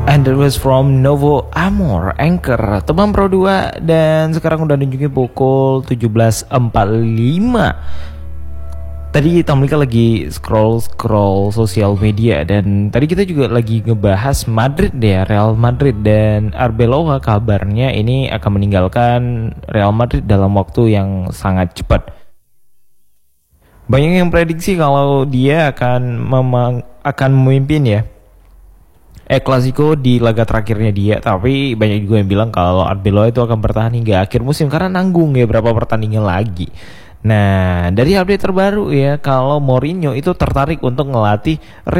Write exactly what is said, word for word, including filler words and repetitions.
And that was from Novo Amor Anchor Teman Pro dua. Dan sekarang udah nunjukin pukul tujuh belas empat puluh lima. Tadi Tamlika lagi scroll-scroll sosial media. Dan tadi kita juga lagi ngebahas Madrid ya, Real Madrid. Dan Arbeloa kabarnya ini akan meninggalkan Real Madrid dalam waktu yang sangat cepat. Banyak yang prediksi kalau dia akan memang akan memimpin ya Eh Clasico di laga terakhirnya dia. Tapi banyak juga yang bilang kalau Arbeloa itu akan bertahan hingga akhir musim karena nanggung ya berapa pertandingan lagi. Nah, dari update terbaru ya, kalau Mourinho itu tertarik untuk ngelatih